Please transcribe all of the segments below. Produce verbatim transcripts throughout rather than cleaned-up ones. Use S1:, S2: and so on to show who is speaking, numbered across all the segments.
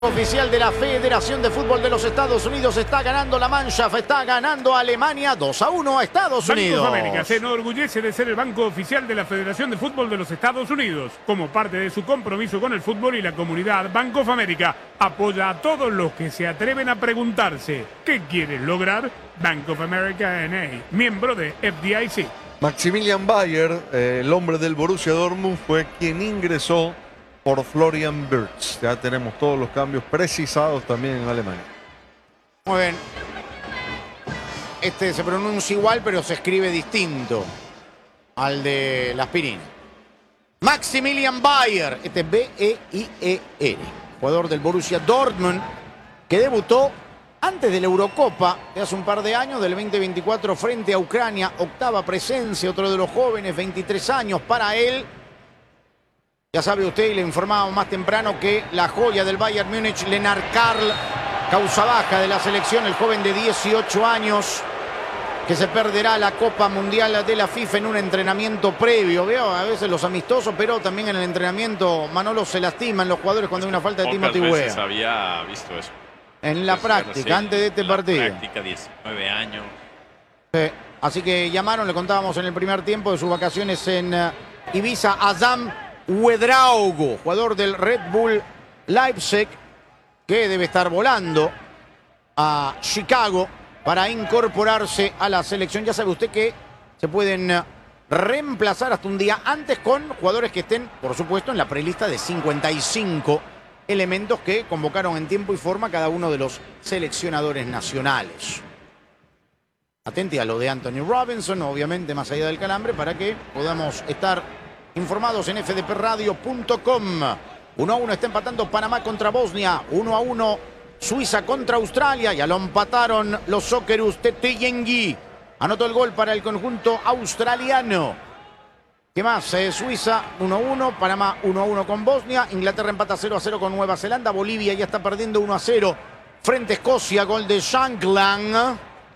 S1: Oficial de la Federación de Fútbol de los Estados Unidos está ganando la Mannschaft, está ganando Alemania dos a uno a Estados Unidos.
S2: Banco of America se enorgullece de ser el banco oficial de la Federación de Fútbol de los Estados Unidos. Como parte de su compromiso con el fútbol y la comunidad, Banco of America apoya a todos los que se atreven a preguntarse ¿qué quieres lograr? Bank of America N A, miembro de F D I C.
S3: Maximilian Bayer, eh, el hombre del Borussia Dortmund, fue quien ingresó por Florian Wirtz. Ya tenemos todos los cambios precisados también en Alemania.
S1: Muy bien. Este se pronuncia igual, pero se escribe distinto al de la aspirina. Maximilian Bayer, este es B E I E R, jugador del Borussia Dortmund, que debutó antes de la Eurocopa de hace un par de años, del veinte veinticuatro, frente a Ucrania. Octava presencia, otro de los jóvenes, veintitrés años para él. Ya sabe usted, y le informábamos más temprano, que la joya del Bayern Múnich, Lennart Karl, causa baja de la selección, el joven de dieciocho años, que se perderá la Copa Mundial de la FIFA en un entrenamiento previo. Veo a veces los amistosos, pero también en el entrenamiento, Manolo, se lastiman los jugadores cuando hay una falta de Timothy Weah.
S4: Veces había visto eso.
S1: En la práctica, antes de este partido.
S4: En la práctica, diecinueve años.
S1: Sí. Así que llamaron, le contábamos en el primer tiempo de sus vacaciones en uh, Ibiza, Azam Uedraogo, jugador del Red Bull Leipzig, que debe estar volando a Chicago para incorporarse a la selección. Ya sabe usted que se pueden uh, reemplazar hasta un día antes con jugadores que estén, por supuesto, en la prelista de cincuenta y cinco elementos que convocaron en tiempo y forma cada uno de los seleccionadores nacionales. Atente a lo de Anthony Robinson, obviamente más allá del calambre, para que podamos estar informados en F D P radio punto com. uno a uno está empatando Panamá contra Bosnia. uno a uno Suiza contra Australia. Ya lo empataron los Socceroos. Tete Yengi anotó el gol para el conjunto australiano. ¿Qué más? Eh, Suiza uno a uno, Panamá uno a uno con Bosnia, Inglaterra empata cero a cero con Nueva Zelanda, Bolivia ya está perdiendo uno a cero frente a Escocia, gol de Shankland.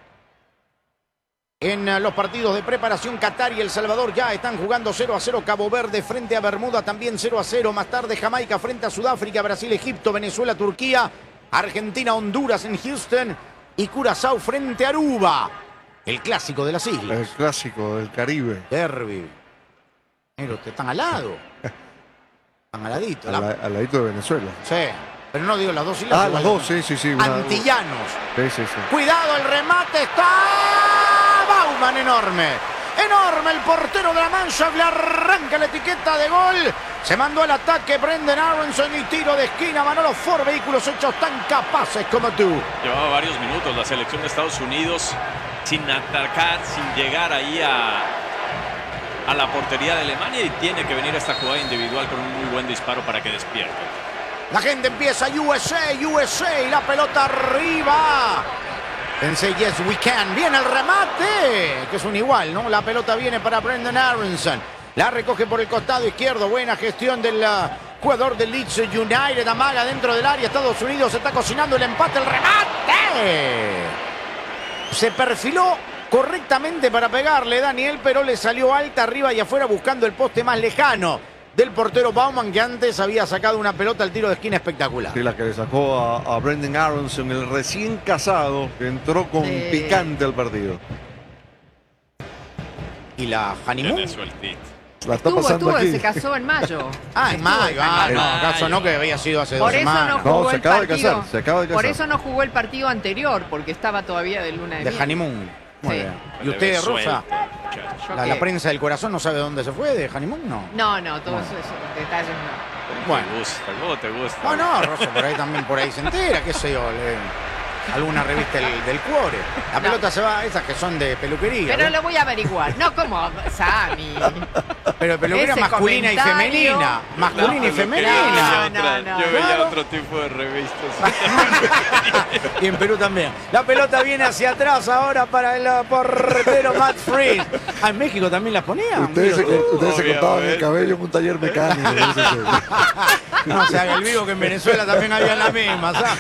S1: En uh, los partidos de preparación, Qatar y El Salvador ya están jugando cero a cero, Cabo Verde frente a Bermuda también cero a cero, más tarde Jamaica frente a Sudáfrica, Brasil, Egipto, Venezuela, Turquía, Argentina, Honduras en Houston y Curazao frente a Aruba. El clásico de las islas.
S3: El clásico del Caribe.
S1: Derby. Pero te están al lado. Están al ladito.
S3: Al,
S1: La...
S3: al ladito de Venezuela.
S1: Sí, pero no digo las dos islas.
S3: Ah, las dos, sí, sí, sí. Una...
S1: Antillanos.
S3: Sí, sí, sí.
S1: Cuidado, el remate está... Baumann, enorme. Enorme el portero de la Mannschaft. Le arranca la etiqueta de gol. Se mandó al ataque Brenden Aaronson y tiro de esquina. Manolo Ford, vehículos hechos tan capaces como tú.
S4: Llevaba varios minutos la selección de Estados Unidos sin atacar, sin llegar ahí a... a la portería de Alemania, y tiene que venir esta jugada individual con un muy buen disparo para que despierte.
S1: La gente empieza, U S A, U S A, y la pelota arriba. Pensé, yes we can. Viene el remate, que es un igual, ¿no? La pelota viene para Brenden Aaronson. La recoge por el costado izquierdo. Buena gestión del uh, jugador del Leeds United. Amaga dentro del área. Estados Unidos está cocinando el empate, el remate. Se perfiló correctamente para pegarle Daniel, pero le salió alta arriba y afuera buscando el poste más lejano del portero Baumann, que antes había sacado una pelota al tiro de esquina espectacular.
S3: Sí, la que le sacó a, a Brenden Aaronson, el recién casado, que entró con sí. picante al partido.
S1: Y la honeymoon.
S3: La está
S5: Estuvo,
S3: pasando
S5: estuvo,
S3: aquí.
S5: se casó en mayo.
S1: Ah, en mayo. Ah, no, acaso no, que había sido hace dos semanas.
S5: Por eso no jugó
S3: No, se
S5: el
S3: acaba de
S5: partido.
S3: casar, se acaba de casar.
S5: Por eso no jugó el partido anterior, porque estaba todavía de luna de
S1: De
S5: miel.
S1: honeymoon. Muy
S5: Sí.
S1: bien. ¿Y usted, Rosa?
S5: Yo
S1: La,
S5: que-
S1: la prensa del corazón no sabe dónde se fue de honeymoon, ¿no?
S5: No, no, todos
S1: No.
S5: esos detalles no.
S1: Bueno.
S4: ¿Te gusta? ¿Cómo te gusta?
S1: No, no, Rosa, por ahí también, por ahí se entera, qué sé yo, le- alguna revista del, del Cuore. La
S5: No.
S1: pelota se va, esas que son de peluquería.
S5: Pero
S1: ¿ves?
S5: lo voy a averiguar. No como Sammy.
S1: Pero peluquería
S5: ese
S1: masculina y
S5: comentario.
S1: femenina. Masculina y
S4: No,
S1: femenina.
S5: No, no, no.
S4: Yo veía
S1: Claro.
S4: otro tipo de revistas.
S1: Y en Perú también. La pelota viene hacia atrás ahora para el portero Matt Freed. Ah, en México también las ponían.
S3: Ustedes, se, ustedes se
S4: Obvio,
S3: cortaban el
S4: obvio.
S3: cabello en un taller mecánico. No sé qué.
S1: No se haga el vivo, que en Venezuela también había la misma, ¿sabes?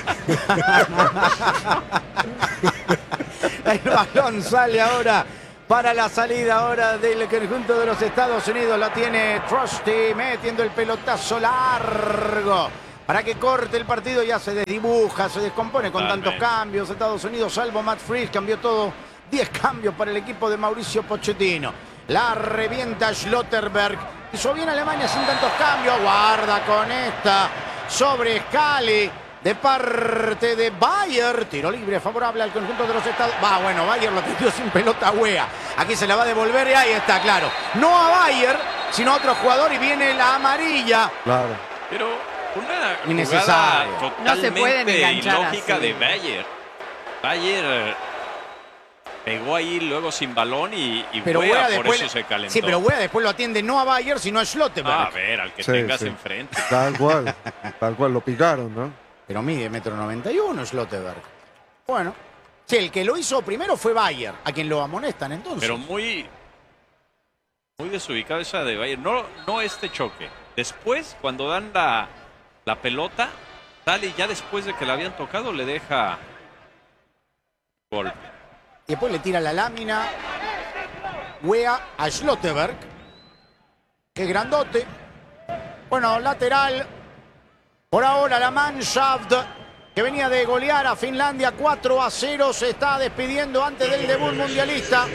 S1: El balón sale ahora para la salida ahora del conjunto de los Estados Unidos. La tiene Trusty metiendo el pelotazo largo para que corte el partido. Ya se desdibuja, se descompone con
S4: Totalmente.
S1: tantos cambios. Estados Unidos, salvo Matt Freeze, cambió todo. diez cambios para el equipo de Mauricio Pochettino. La revienta Schlotterberg. Hizo bien Alemania sin tantos cambios. Guarda con esta sobre Scali de parte de Bayer. Tiro libre favorable al conjunto de los Estados. Va, bueno, Bayer lo tiró sin pelota a Wea. Aquí se la va a devolver y ahí está, claro. No a Bayer, sino a otro jugador y viene la amarilla.
S3: Claro.
S4: Pero una
S1: Innecesario.
S4: jugada
S5: No se pueden
S4: totalmente
S5: enganchar
S4: ilógica
S5: así.
S4: de Bayer. Bayer eh, pegó ahí luego sin balón y, y
S1: Pero
S4: Wea
S1: Wea
S4: por
S1: después.
S4: eso se calentó.
S1: Sí, pero Wea después lo atiende no a Bayer, sino a Schlotterberg.
S4: Ah, a ver, al que
S3: Sí,
S4: tengas
S3: sí.
S4: enfrente.
S3: Tal cual. Tal cual, lo picaron, ¿no?
S1: Pero mide metro noventa y uno Schlotterberg. Bueno. Sí, el que lo hizo primero fue Bayer, a quien lo amonestan entonces.
S4: Pero muy, muy desubicada esa de Bayer. No, no este choque. Después, cuando dan la, la pelota, sale y ya después de que la habían tocado, le deja golpe.
S1: Y después le tira la lámina Wea a Schlotterberg. Qué grandote. Bueno, lateral. Por ahora la Mannschaft, que venía de golear a Finlandia cuatro a cero, se está despidiendo antes del debut mundialista.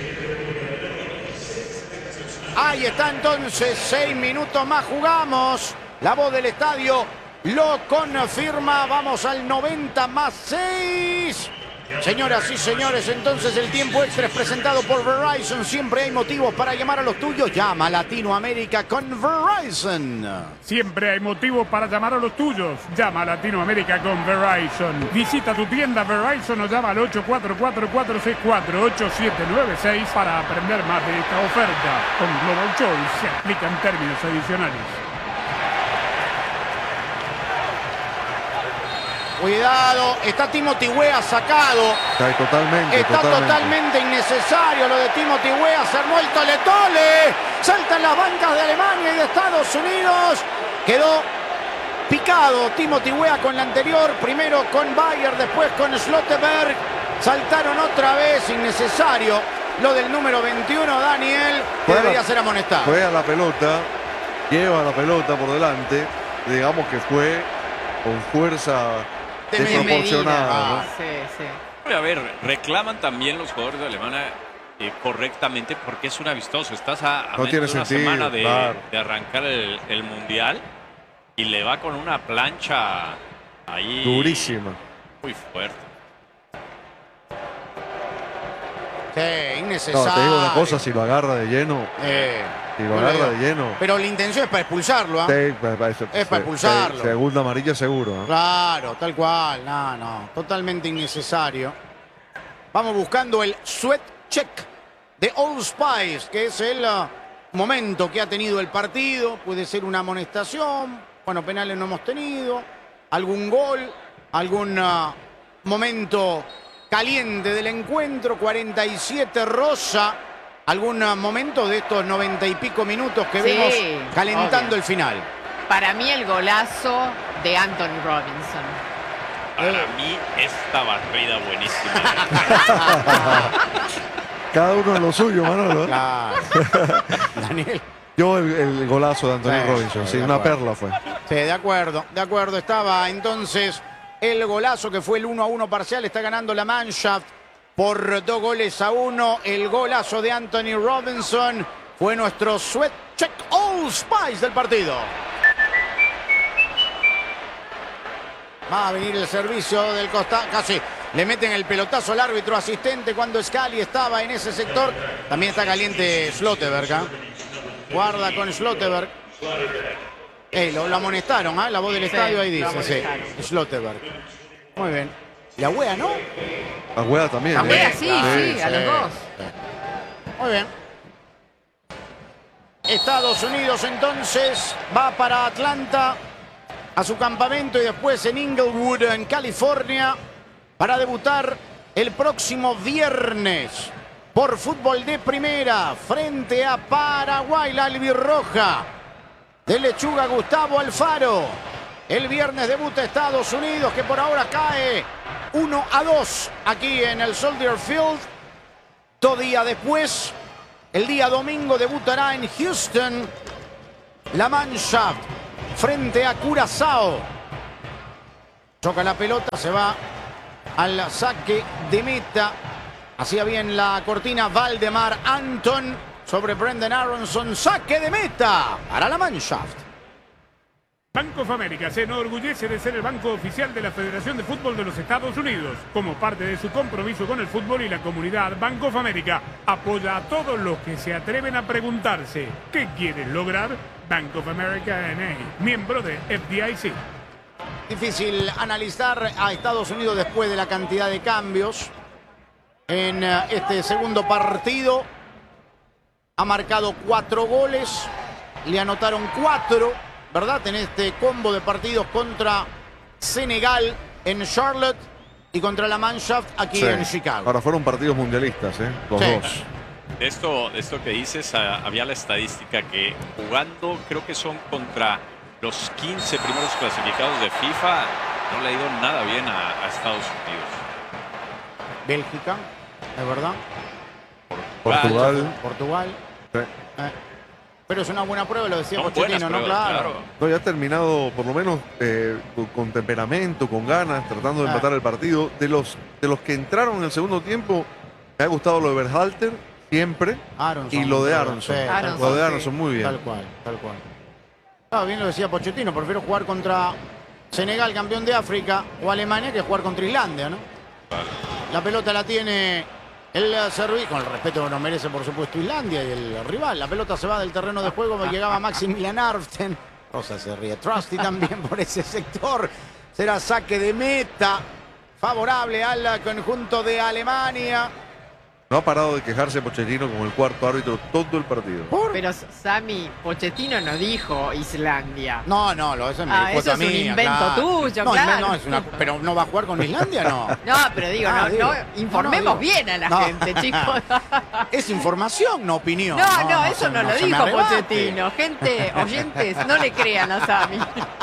S1: Ahí está entonces, seis minutos más jugamos. La voz del estadio lo confirma. Vamos al noventa más seis. Señoras y señores, entonces el tiempo extra es presentado por Verizon. Siempre hay motivos para llamar a los tuyos. Llama a Latinoamérica con Verizon.
S2: Siempre hay motivos para llamar a los tuyos. Llama a Latinoamérica con Verizon. Visita tu tienda Verizon o llama al ocho cuatro cuatro, cuatro seis cuatro, ocho siete nueve seis para aprender más de esta oferta. Con Global Choice se aplican términos adicionales.
S1: Cuidado, está Timothy Wea sacado.
S3: Está totalmente,
S1: Está
S3: totalmente.
S1: totalmente innecesario lo de Timothy Wea. Se armó el tole-tole. Saltan las bancas de Alemania y de Estados Unidos. Quedó picado Timothy Wea con la anterior. Primero con Bayer, después con Schlotterberg. Saltaron otra vez, innecesario. Lo del número veintiuno, Daniel, que
S3: Juega-
S1: debería ser amonestado.
S3: Juega la pelota, lleva la pelota por delante. Digamos que fue con fuerza
S1: De
S3: desproporcionada. ¿no?
S1: medida.
S5: Sí, sí.
S4: A ver, reclaman también los jugadores de Alemania eh, correctamente porque es un avistoso. Estás a, a
S3: No
S4: menos
S3: tiene
S4: de una
S3: sentido,
S4: semana de,
S3: claro.
S4: de arrancar el, el Mundial y le va con una plancha ahí
S3: Durísima.
S4: muy fuerte.
S1: Sí,
S3: No,
S1: innecesario.
S3: te digo una cosa, si lo agarra de lleno,
S1: Eh,
S3: si lo
S1: no
S3: agarra
S1: le
S3: de
S1: digo.
S3: lleno,
S1: Pero la intención es para expulsarlo, ¿ah?
S3: te- pa- pa- se-
S1: Es para
S3: se-
S1: expulsarlo.
S3: se- segunda amarilla seguro. ¿no?
S1: Claro, tal cual. No, no. Totalmente innecesario. Vamos buscando el sweat check de Old Spice, que es el uh, momento que ha tenido el partido. Puede ser una amonestación. Bueno, penales no hemos tenido. Algún gol. Algún uh, momento caliente del encuentro. cuarenta y siete Rosa. Algún uh, momento de estos noventa y pico minutos que
S5: Sí,
S1: vemos calentando
S5: obvio.
S1: el final.
S5: Para mí el golazo de Anthony Robinson.
S4: Para mí esta barrida buenísima.
S3: Cada uno en lo suyo, Manolo. ¿eh?
S1: Claro. Daniel.
S3: Yo el, el golazo de Anthony
S1: Sí,
S3: Robinson,
S1: sí,
S3: sí,
S1: de
S3: una
S1: acuerdo.
S3: perla fue.
S1: Sí, de acuerdo, de acuerdo. Estaba entonces el golazo que fue el uno a uno parcial. Está ganando la Mannschaft por dos goles a uno. El golazo de Anthony Robinson fue nuestro sweat check Old Spice del partido. Va a venir el servicio del costado. Casi le meten el pelotazo al árbitro asistente cuando Scali estaba en ese sector. También está caliente Schlotterberg. ¿eh? Guarda con Schlotterberg. Eh, lo, lo amonestaron, ¿eh? La voz del
S5: Sí,
S1: estadio ahí
S5: lo
S1: dice, sí.
S5: amonestaron.
S1: Schlotterberg. Muy bien. Y a Wea, ¿no?
S3: La Wea también.
S5: La
S3: ¿eh?
S5: Wea sí, sí, a
S1: sí.
S5: los dos.
S1: Muy bien. Estados Unidos entonces va para Atlanta a su campamento y después en Inglewood, en California, para debutar el próximo viernes por fútbol de primera frente a Paraguay, la albirroja de Lechuga Gustavo Alfaro. El viernes debuta Estados Unidos, que por ahora cae uno a dos aquí en el Soldier Field. Dos días después, el día domingo, debutará en Houston la Mannschaft frente a Curazao. Choca la pelota, se va al saque de meta. Hacía bien la cortina Valdemar Anton sobre Brendan Aronson. Saque de meta para la Mannschaft.
S2: Bank of America se enorgullece de ser el banco oficial de la Federación de Fútbol de los Estados Unidos. Como parte de su compromiso con el fútbol y la comunidad, Bank of America apoya a todos los que se atreven a preguntarse ¿qué quieren lograr? Bank of America N A, miembro de F D I C.
S1: Difícil analizar a Estados Unidos después de la cantidad de cambios en este segundo partido. Ha marcado cuatro goles, le anotaron cuatro, ¿verdad? En este combo de partidos contra Senegal en Charlotte y contra la Mannschaft aquí sí. en Chicago.
S3: Ahora fueron partidos mundialistas, ¿eh? Los
S1: Sí.
S3: dos.
S4: De esto, de esto que dices, ah, había la estadística que jugando, creo que son contra los quince primeros clasificados de FIFA, no le ha ido nada bien a, a Estados Unidos.
S1: Bélgica, es verdad.
S3: Portugal.
S1: Portugal.
S3: Sí.
S1: Eh, pero es una buena prueba, lo decía
S4: Son
S1: Pochettino,
S4: buenas
S1: ¿no?
S4: pruebas,
S1: Claro.
S4: claro.
S3: No, ya ha terminado, por lo menos, eh, con, con temperamento, con ganas, tratando de
S1: Ah.
S3: empatar el partido. De los, de los que entraron en el segundo tiempo, me ha gustado lo de Berhalter, siempre.
S1: Aronson,
S3: Y lo de
S1: claro,
S3: Aronson.
S1: sí, tal
S5: Aronson,
S3: Lo de
S5: sí.
S3: Aronson, muy bien.
S1: Tal cual, tal cual. Ah, bien lo decía Pochettino, prefiero jugar contra Senegal, campeón de África, o Alemania, que jugar contra Islandia, ¿no? La pelota la tiene el servicio, con el respeto que nos merece, por supuesto, Islandia y el rival. La pelota se va del terreno de juego, llegaba Maximilian Arften. Rosa se ríe. Trusty también por ese sector. Será saque de meta favorable al conjunto de Alemania.
S3: No ha parado de quejarse Pochettino como el cuarto árbitro todo el partido.
S1: ¿Por?
S5: Pero Sami, Pochettino no dijo Islandia.
S1: No, no, lo, eso me
S5: Ah,
S1: dijo
S5: eso es un
S1: mía,
S5: invento
S1: claro.
S5: tuyo,
S1: no,
S5: claro.
S1: No, es una, pero no va a jugar con Islandia, no.
S5: No, pero digo,
S1: Ah,
S5: no,
S1: digo.
S5: no, informemos
S1: No, digo.
S5: bien a la
S1: No.
S5: gente, chicos.
S1: Es información, no opinión.
S5: No, no, eso
S1: se-
S5: no, lo
S1: se me
S5: dijo
S1: arrebate.
S5: Pochettino. Gente, oyentes, no le crean a Sami.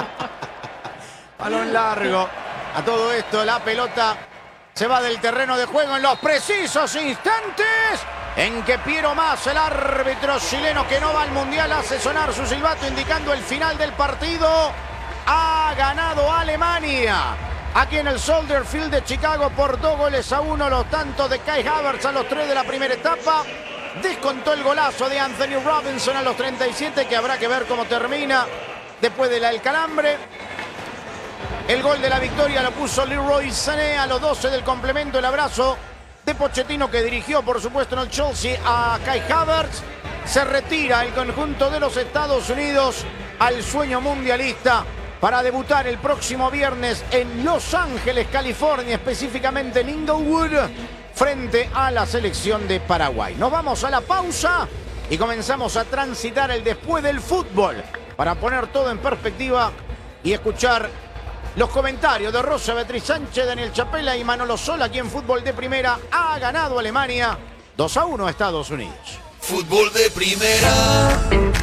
S1: Balón largo. A todo esto, la pelota se va del terreno de juego en los precisos instantes en que Piero Mas, el árbitro chileno que no va al Mundial, hace sonar su silbato indicando el final del partido. Ha ganado Alemania. Aquí en el Soldier Field de Chicago por dos goles a uno. Los tantos de Kai Havertz a los tres de la primera etapa. Descontó el golazo de Anthony Robinson a los treinta y siete, que habrá que ver cómo termina después del calambre. El gol de la victoria lo puso Leroy Sané a los doce del complemento. El abrazo de Pochettino, que dirigió, por supuesto, en el Chelsea a Kai Havertz. Se retira el conjunto de los Estados Unidos al sueño mundialista para debutar el próximo viernes en Los Ángeles, California, específicamente en Inglewood, frente a la selección de Paraguay. Nos vamos a la pausa y comenzamos a transitar el después del fútbol para poner todo en perspectiva y escuchar los comentarios de Rosa Beatriz Sánchez, Daniel Chapela y Manolo Sola. Aquí en Fútbol de Primera ha ganado Alemania dos a uno a Estados Unidos.
S6: Fútbol de Primera.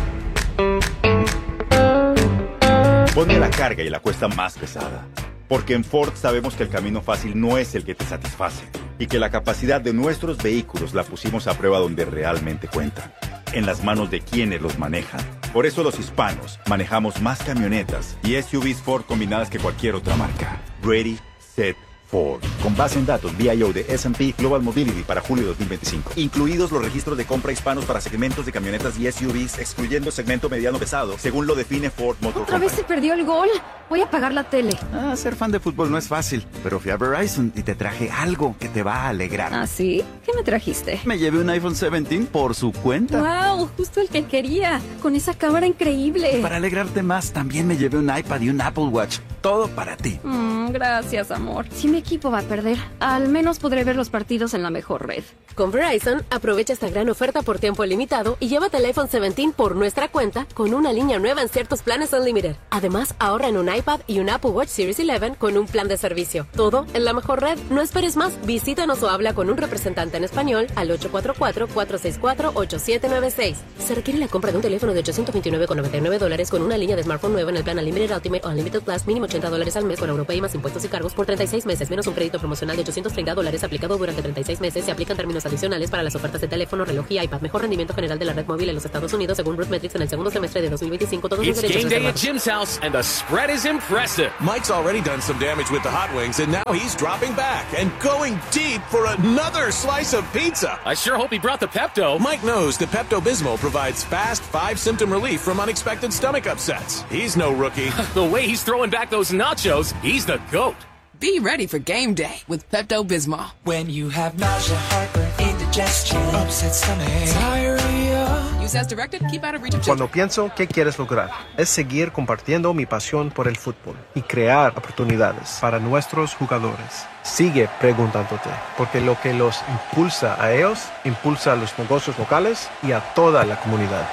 S7: Ponme la carga y la cuesta más pesada. Porque en Ford sabemos que el camino fácil no es el que te satisface. Y que la capacidad de nuestros vehículos la pusimos a prueba donde realmente cuentan. En las manos de quienes los manejan. Por eso los hispanos manejamos más camionetas y S U Vs Ford combinadas que cualquier otra marca. Ready, set, Ford. Con base en datos V I O de S and P Global Mobility para julio de dos mil veinticinco. Incluidos los registros de compra hispanos para segmentos de camionetas y S U Vs, excluyendo segmento mediano pesado, según lo define Ford Motor
S8: ¿Otra vez
S7: Company.
S8: se perdió el gol? Voy a apagar la tele.
S9: Ah, ser fan de fútbol no es fácil, pero fui a Verizon y te traje algo que te va a alegrar.
S8: ¿Ah, sí? ¿Qué me trajiste?
S9: Me llevé un iPhone diecisiete por su cuenta.
S8: ¡Wow! Justo el que quería. Con esa cámara increíble.
S9: Para alegrarte más, también me llevé un iPad y un Apple Watch. Todo para ti.
S8: Mm, gracias, amor. Si mi equipo va a perder, al menos podré ver los partidos en la mejor red.
S10: Con Verizon, aprovecha esta gran oferta por tiempo limitado y llévate el iPhone diecisiete por nuestra cuenta con una línea nueva en ciertos planes Unlimited. Además, ahorra en un iPad y un Apple Watch Series once con un plan de servicio. Todo en la mejor red. No esperes más. Visítanos o habla con un representante en español al ocho cuatro cuatro, cuatro seis cuatro, ocho siete nueve seis. Se requiere la compra de un teléfono de ochocientos veintinueve con noventa y nueve dólares con una línea de smartphone nueva en el plan Unlimited Ultimate o Unlimited Plus, mínimo ochenta dólares al mes con Europay más impuestos y cargos por treinta y seis meses, menos un crédito promocional de ochocientos treinta dólares aplicado durante treinta y seis meses. Se aplican términos adicionales para las ofertas de teléfono, reloj y iPad. Mejor rendimiento general de la red móvil en los Estados Unidos según RootMetrics en el segundo semestre de dos mil veinticinco. Todos los
S11: It's
S10: derechos
S11: game day at
S10: reservados.
S11: Jim's house, and the spread is impressive. Mike's already done some damage with the hot wings, and now he's dropping back and going deep for another slice of pizza. I sure hope he brought the Pepto. Mike knows that Pepto-Bismol provides fast, five-symptom relief from unexpected stomach upsets. He's no rookie. The way he's throwing back those nachos, he's the GOAT.
S12: Be ready for game day with Pepto-Bismol.
S6: When you have nausea, heartburn, indigestion, upset stomach, diarrhea.
S12: Use as directed, keep out of reach of
S13: Cuando
S12: children.
S13: pienso qué quieres lograr, es seguir compartiendo mi pasión por el fútbol y crear oportunidades para nuestros jugadores. Sigue preguntándote, porque lo que los impulsa a ellos, impulsa a los negocios locales y a toda la comunidad.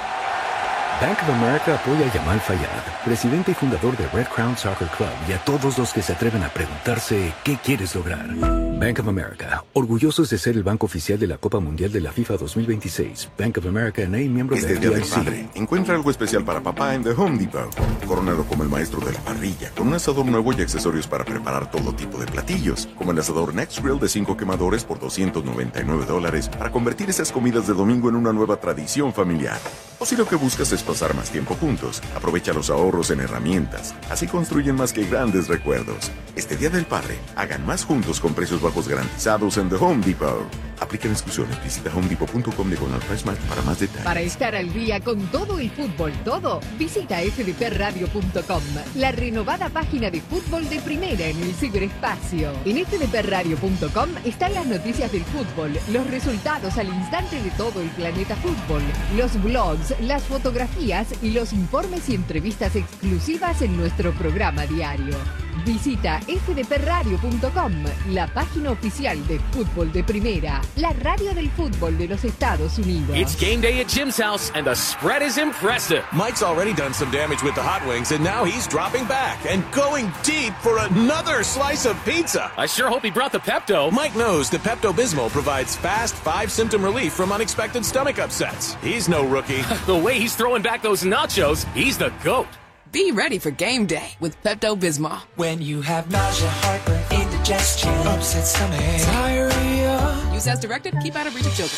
S14: Bank of America apoya a Yamal Fayad, presidente y fundador de Red Crown Soccer Club, y a todos los que se atreven a preguntarse ¿qué quieres lograr? Bank of America, orgullosos de ser el banco oficial de la Copa Mundial de la FIFA dos mil veintiséis. Bank of America N A, miembro
S15: Este
S14: de
S15: Día del
S14: F D I C.
S15: Padre, encuentra algo especial para papá en The Home Depot. Coronado como el maestro de la parrilla, con un asador nuevo y accesorios para preparar todo tipo de platillos, como el asador Next Grill de cinco quemadores por doscientos noventa y nueve dólares, para convertir esas comidas de domingo en una nueva tradición familiar. O si lo que buscas es pasar más tiempo juntos, aprovecha los ahorros en herramientas. Así construyen más que grandes recuerdos. Este Día del Padre, hagan más juntos con precios bajos garantizados en The Home Depot. Aplican exclusiones. Visita home depot punto com diagonal price match para más detalles.
S16: Para estar al día con todo el fútbol, todo, visita f d p radio punto com, la renovada página de fútbol de primera en el ciberespacio. En f d p radio punto com están las noticias del fútbol, los resultados al instante de todo el planeta fútbol, los blogs, las fotografías y los informes y entrevistas exclusivas en nuestro programa diario. Visita f d p radio punto com, la página oficial de fútbol de primera, la radio del fútbol de los Estados Unidos.
S11: It's game day at Jim's house, and the spread is impressive. Mike's already done some damage with the hot wings, and now he's dropping back and going deep for another slice of pizza. I sure hope he brought the Pepto. Mike knows that Pepto-Bismol provides fast, five-symptom relief from unexpected stomach upsets. He's no rookie. The way he's throwing back those nachos, he's the GOAT.
S12: Be ready for game day with Pepto-Bismol.
S6: When you have nausea, heartburn, indigestion, upset stomach, diarrhea.
S12: Use as directed, keep out of reach of children.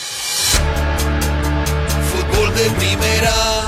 S6: Fútbol de primera.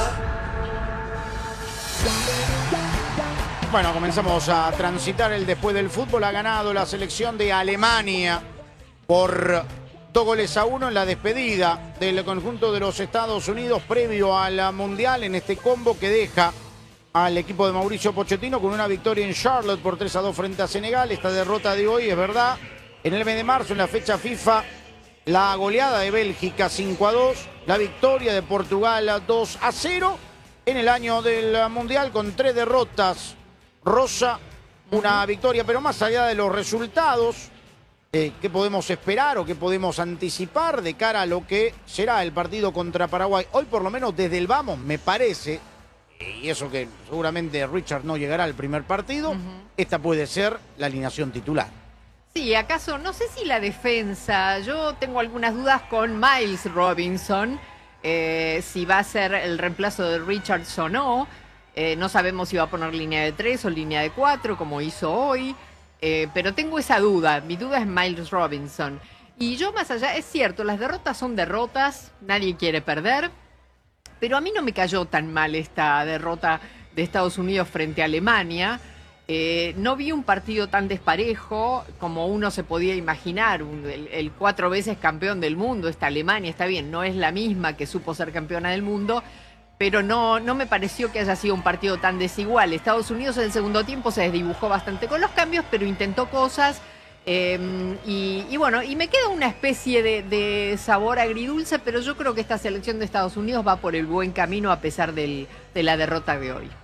S1: Bueno, comenzamos a transitar el después del fútbol. Ha ganado la selección de Alemania por dos goles a uno en la despedida del conjunto de los Estados Unidos previo al Mundial, en este combo que deja al equipo de Mauricio Pochettino con una victoria en Charlotte por tres a dos frente a Senegal. Esta derrota de hoy es verdad. En el mes de marzo, en la fecha FIFA, la goleada de Bélgica cinco a dos, la victoria de Portugal dos a cero. En el año del Mundial con tres derrotas, Rosa, una victoria, pero más allá de los resultados, eh, ¿qué podemos esperar o qué podemos anticipar de cara a lo que será el partido contra Paraguay? Hoy por lo menos desde el vamos, me parece, y eso que seguramente Richard no llegará al primer partido, uh-huh. esta puede ser la alineación titular.
S5: Sí, acaso, no sé si la defensa, yo tengo algunas dudas con Miles Robinson, eh, si va a ser el reemplazo de Richards o no, eh, no sabemos si va a poner línea de tres o línea de cuatro, como hizo hoy, eh, pero tengo esa duda, mi duda es Miles Robinson. Y yo más allá, es cierto, las derrotas son derrotas, nadie quiere perder, pero a mí no me cayó tan mal esta derrota de Estados Unidos frente a Alemania. Eh, no vi un partido tan desparejo como uno se podía imaginar. Un, el, el cuatro veces campeón del mundo, esta Alemania, está bien, no es la misma que supo ser campeona del mundo, pero no, no me pareció que haya sido un partido tan desigual. Estados Unidos en el segundo tiempo se desdibujó bastante con los cambios, pero intentó cosas. Eh, y, y bueno, y me queda una especie de, de sabor agridulce, pero yo creo que esta selección de Estados Unidos va por el buen camino a pesar del, de la derrota de hoy.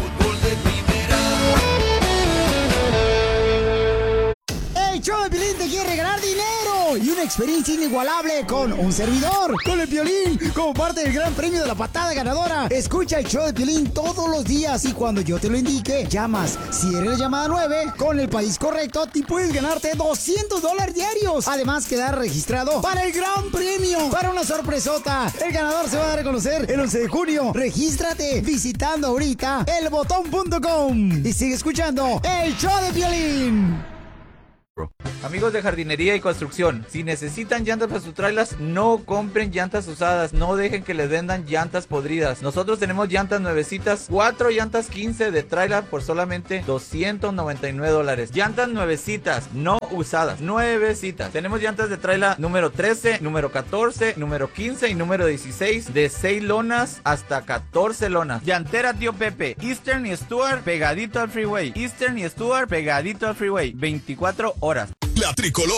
S17: El show de Piolín te quiere regalar dinero y una experiencia inigualable con un servidor, con el Piolín, como parte del gran premio de la patada ganadora. Escucha el show de Piolín todos los días y cuando yo te lo indique, llamas. Si eres la llamada nueve, con el país correcto, te puedes ganarte doscientos dólares diarios. Además, quedar registrado para el gran premio, para una sorpresota. El ganador se va a dar a conocer el once de junio. Regístrate visitando ahorita el botón punto com y sigue escuchando el show de Piolín.
S14: Bro.
S18: Amigos de jardinería y construcción, si necesitan llantas para sus trailers, no compren llantas usadas, no dejen que les vendan llantas podridas. Nosotros tenemos llantas nuevecitas, cuatro llantas quince de trailer por solamente doscientos noventa y nueve dólares. Llantas nuevecitas, no usadas, nuevecitas. Tenemos llantas de trailer número trece, número catorce, número quince y número dieciséis, de seis lonas hasta catorce lonas. Llantera Tío Pepe, Eastern y Stuart pegadito al freeway. Eastern y Stuart pegadito al freeway, veinticuatro horas.
S19: La tricolor